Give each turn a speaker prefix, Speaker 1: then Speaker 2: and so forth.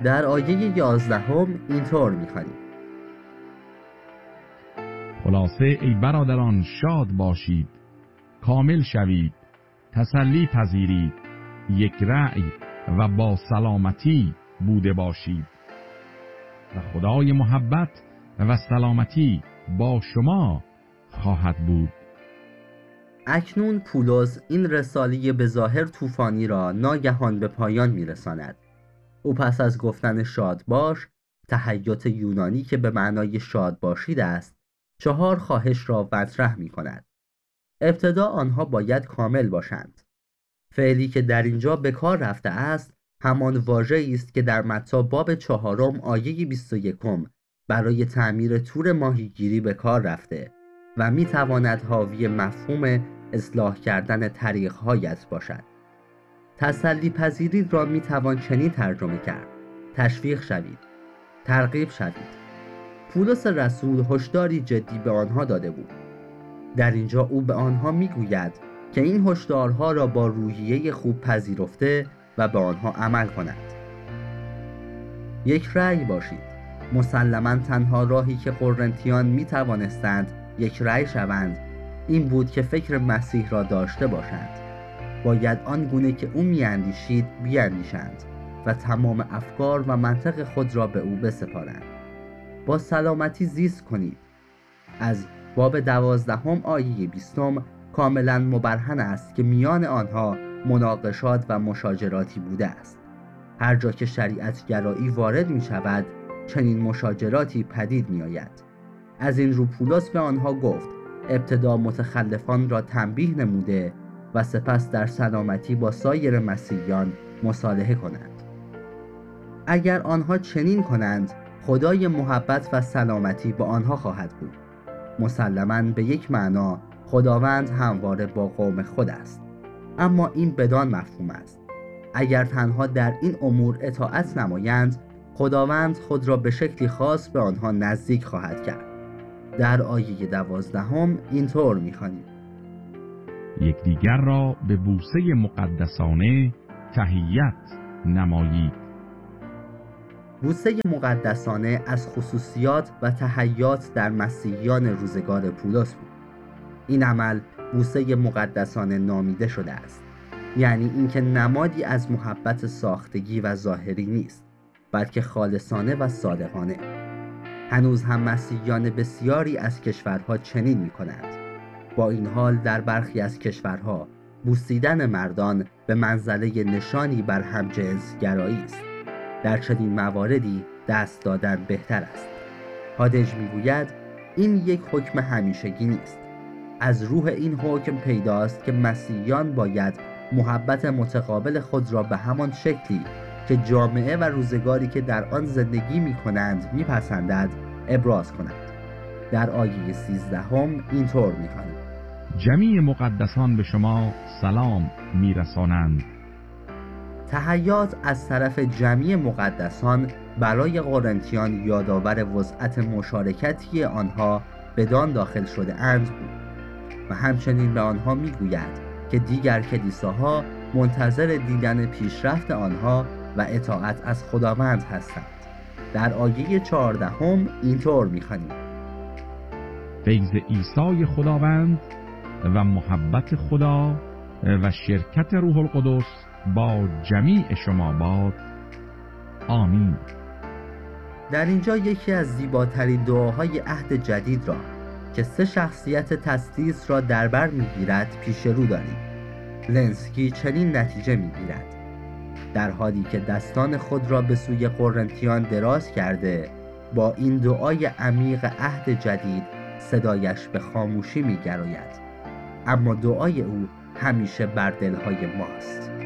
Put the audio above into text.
Speaker 1: در آیه 11 اینطور می‌خوانیم:
Speaker 2: خلاصه ای برادران شاد باشید، کامل شوید، تسلی پذیرید، یک رأی و با سلامتی بوده باشید و خدای محبت و سلامتی با شما خواهد بود.
Speaker 1: اکنون پولس این رساله به ظاهر طوفانی را ناگهان به پایان می‌رساند. او پس از گفتن شاد باش، تهیات یونانی که به معنای شاد باشید است، 4 خواهش را مطرح می‌کند. ابتدا آنها باید کامل باشند. فعلی که در اینجا به کار رفته است همان واژه‌ای است که در متی باب 4 آیه 21 برای تعمیر تور ماهیگیری به کار رفته و می‌تواند حاوی مفهوم اصلاح کردن طریق‌هایت باشد. تسلی پذیرید را می‌توان چنین ترجمه کرد: تشویق شوید، ترغیب شوید. پولس رسول هشداری جدی به آنها داده بود. در اینجا او به آنها میگوید که این هشدارها را با روحیه خوب پذیرفته و به آنها عمل کنند. یک رأی باشید. مسلماً تنها راهی که قرنتیان می توانستند یک رأی شوند این بود که فکر مسیح را داشته باشند. باید آن گونه که او میاندیشید بیاندیشند و تمام افکار و منطق خود را به او بسپارند. با سلامتی زیست کنید. از باب 12 آیه 20 کاملا مبرهن است که میان آنها مناقشات و مشاجراتی بوده است. هر جا که شریعت گرایی وارد می شود چنین مشاجراتی پدید می آید. از این رو پولس به آنها گفت ابتدا متخلفان را تنبیه نموده و سپس در سلامتی با سایر مسیحیان مصالحه کنند. اگر آنها چنین کنند خدای محبت و سلامتی با آنها خواهد بود. مسلماً به یک معنا خداوند همواره با قوم خود است، اما این بدان مفهوم است اگر تنها در این امور اطاعت نمایند خداوند خود را به شکلی خاص به آنها نزدیک خواهد کرد. در آیه 12 اینطور می‌خوانیم:
Speaker 2: یکدیگر را به بوسه مقدسانه تحیت نمایید.
Speaker 1: بوسه مقدسانه از خصوصیات و تحیات در مسیحیان روزگار پولس بود. این عمل بوسه مقدسانه نامیده شده است، یعنی اینکه نمادی از محبت ساختگی و ظاهری نیست، بلکه خالصانه و صادقانه. هنوز هم مسیحیان بسیاری از کشورها چنین می‌کنند. با این حال در برخی از کشورها بوسیدن مردان به منزله نشانی بر همجنسگرایی است. در چنین مواردی دست دادن بهتر است. هادج میگوید این یک حکم همیشگی نیست. از روح این حکم پیداست که مسیحیان باید محبت متقابل خود را به همان شکلی که جامعه و روزگاری که در آن زندگی می‌کنند می‌پسندد ابراز کنند. در آیه 13 اینطور می‌خوانیم:
Speaker 2: جمیع مقدسان به شما سلام میرسانند.
Speaker 1: تحیات از طرف جمیع مقدسان برای قرنتیان یادآور وسعت مشارکتی آنها بدان داخل شده اند بود و همچنین به آنها میگوید که دیگر کلیساها منتظر دیدن پیشرفت آنها و اطاعت از خداوند هستند. در آیه 14 اینطور میخوانیم:
Speaker 2: فیض عیسی خداوند و محبت خدا و شرکت روح القدس با جمیع شما باد. آمین.
Speaker 1: در اینجا یکی از زیباترین دعاهای عهد جدید را که 3 شخصیت تثلیث را در بر میگیرد پیش رو داریم. لنسکی چنین نتیجه میگیرد: در حالی که دستان خود را به سوی قرنتیان دراز کرده با این دعای عمیق عهد جدید صدایش به خاموشی میگراید، اما دعای او همیشه بر دلهای ماست.